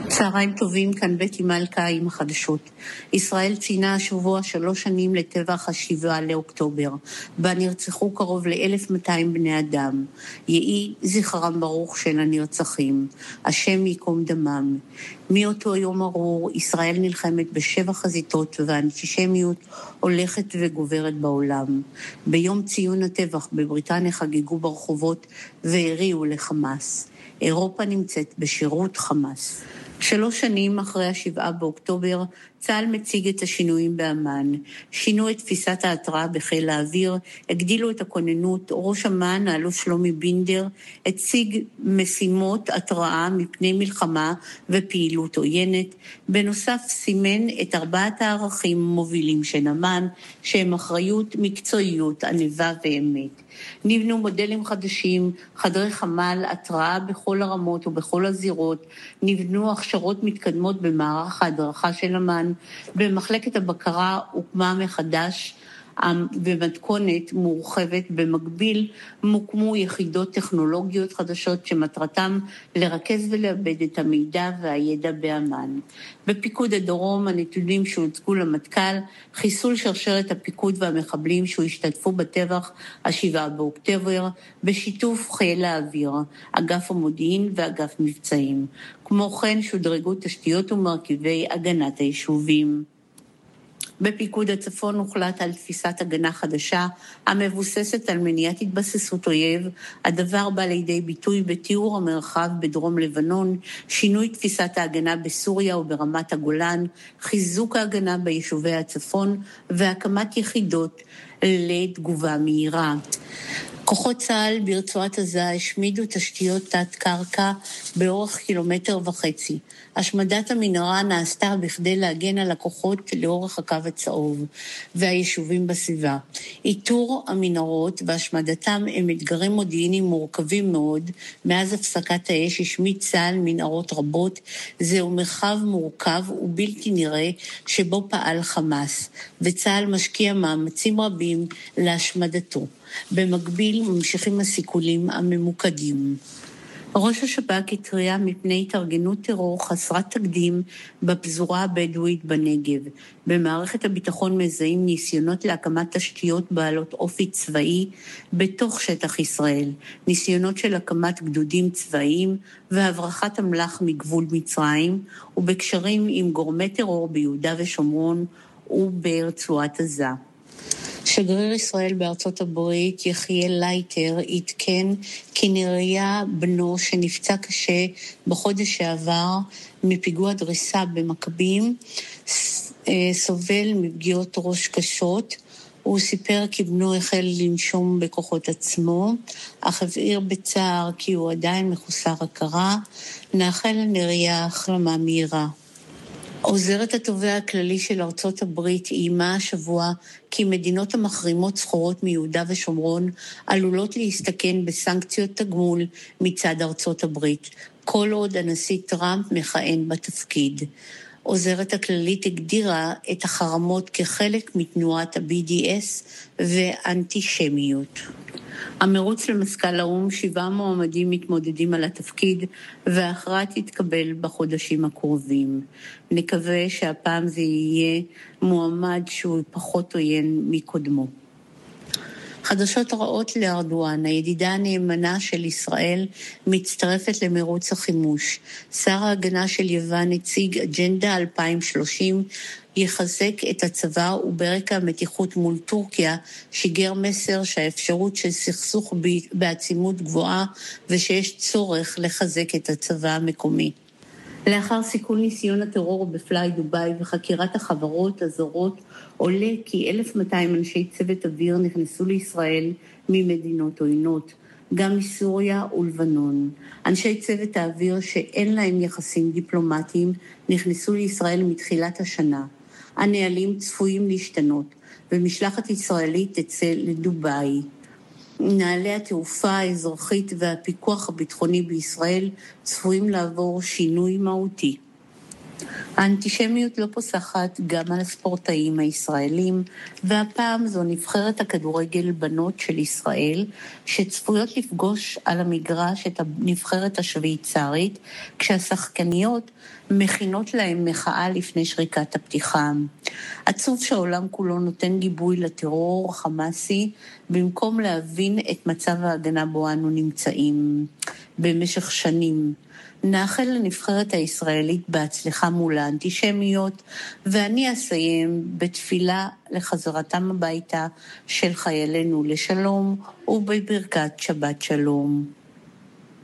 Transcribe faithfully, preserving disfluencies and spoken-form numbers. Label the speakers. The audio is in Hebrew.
Speaker 1: צהריים טובים, כאן בטי מלכה עם החדשות. ישראל ציינה השבוע שלוש שנים לטבח השבעה לאוקטובר, בה נרצחו קרוב ל-אלף ומאתיים בני אדם. יהי זכרם ברוך של הנרצחים. השם ייקום דמם. מאותו יום ארור, ישראל נלחמת בשבע חזיתות והאנטישמיות הולכת וגוברת בעולם. ביום ציון הטבח בבריטניה חגגו ברחובות והריעו לחמאס. אירופה נמצאת בשירות חמאס. שלוש שנים אחרי השבעה באוקטובר, צה"ל מציג את השינויים באמ"ן. שינו את תפיסת ההתראה בחיל האוויר, הגדילו את הכוננות, ראש אמ"ן, האלוף שלומי בינדר, הציג משימות התראה מפני מלחמה ופעילות עוינת. בנוסף, סימן את ארבעת הערכים המובילים של אמ"ן, שהם אחריות, מקצועיות, ענווה ואמת. נבנו מודלים חדשים, חדרי חמ"ל, התראה בכל הרמות ובכל הזירות, נבנו הכשרות מתקדמות במערך ההדרכה של אמ"ן, במחלקת הבקרה הוקמה מחדש במתכונת מורחבת, במקביל מוקמו יחידות טכנולוגיות חדשות שמטרתם לרכז ולאבד את המידע והידע באמ"ן. בפיקוד הדרום הנתונים שהוצגו למטכ"ל, חיסול שרשרת הפיקוד והמחבלים שהשתתפו בטבח השבעה באוקטובר, בשיתוף חיל האוויר, אגף המודיעין ואגף מבצעים. כמו כן שודרגו תשתיות ומרכיבי הגנת היישובים. בפיקוד הצפון הוחלט על תפיסת הגנה חדשה המבוססת על מניעת התבססות אויב. הדבר בא לידי ביטוי בתיאור המרחב בדרום לבנון, שינוי תפיסת ההגנה בסוריה וברמת הגולן, חיזוק ההגנה ביישובי הצפון והקמת יחידות לתגובה מהירה. כוחות צה"ל ברצועת עזה השמידו תשתיות תת קרקע באורך קילומטר וחצי. השמדת המנהרה נעשתה בכדי להגן על הכוחות לאורך הקו הצהוב והיישובים בסביבה. איתור המנהרות והשמדתם הם אתגרים מודיעיניים מורכבים מאוד. מאז הפסקת האש השמיד צה"ל מנהרות רבות. זהו מרחב מורכב ובלתי נראה שבו פעל חמאס, וצה"ל משקיע מאמצים רבים להשמדתו. במקביל ממשיכים הסיכולים הממוקדים. ראש השב"כ התריע מפני התארגנות טרור חסרת תקדים בפזורה הבדואית בנגב. במערכת הביטחון מזהים ניסיונות להקמת תשתיות בעלות אופי צבאי בתוך שטח ישראל, ניסיונות של הקמת גדודים צבאיים והברחת אמל"ח מגבול מצרים, ובקשרים עם גורמי טרור ביהודה ושומרון וברצועת עזה. שגריר ישראל בארצות הברית יחיאל לייטר עדכן כי נריה בנו שנפצע קשה בחודש שעבר מפיגוע דריסה במכבים סובל מפגיעות ראש קשות. הוא סיפר כי בנו החל לנשום בכוחות עצמו, אך הבהיר בצער כי הוא עדיין מחוסר הכרה. נאחל לנריה החלמה מהירה. עוזרת התובע הכללי של ארצות הברית איימה השבוע כי מדינות המחרימות סחורות מיהודה ושומרון עלולות להסתכן בסנקציות תגמול מצד ארצות הברית, כל עוד הנשיא טראמפ מכהן בתפקיד. עוזרת הכללית הגדירה את החרמות כחלק מתנועת ה-בי די אס ואנטישמיות. המרוץ למזכ"ל האו"ם, שבעה מועמדים מתמודדים על התפקיד, וההכרעה תתקבל בחודשים הקרובים. נקווה שהפעם זה יהיה מועמד שהוא פחות עוין מקודמו. חדשות רעות לארדואן, הידידה הנאמנה של ישראל מצטרפת למרוץ החימוש. שר ההגנה של יוון הציג אג'נדה אלפיים שלושים, יחזק את הצבא, וברקע המתיחות מול טורקיה שיגר מסר שהאפשרות של סכסוך בעצימות גבוהה ושיש צורך לחזק את הצבא המקומי. לאחר סיכול ניסיון הטרור בפליי דוביי וחקירת החברות הזרות, עולה כי אלף ומאתיים אנשי צוות אוויר נכנסו לישראל ממדינות עוינות, גם מסוריה ולבנון. אנשי צוות האוויר שאין להם יחסים דיפלומטיים נכנסו לישראל מתחילת השנה. הנהלים צפויים להשתנות, ומשלחת ישראלית תצא לדוביי. נהלי התעופה האזרחית והפיקוח הביטחוני בישראל צפויים לעבור שינוי מהותי. האנטישמיות לא פוסחת גם על הספורטאים הישראלים, והפעם זו נבחרת הכדורגל בנות של ישראל, שצפויות לפגוש על המגרש את הנבחרת השוויצרית, כשהשחקניות מכינות להם מחאה לפני שריקת הפתיחה. עצוב שהעולם כולו נותן גיבוי לטרור חמאסי, במקום להבין את מצב ההגנה בו אנו נמצאים במשך שנים. נאחל לנבחרת הישראלית בהצלחה מול האנטישמיות, ואני אסיים בתפילה לחזרתם הביתה של חיילינו לשלום ובברכת שבת שלום.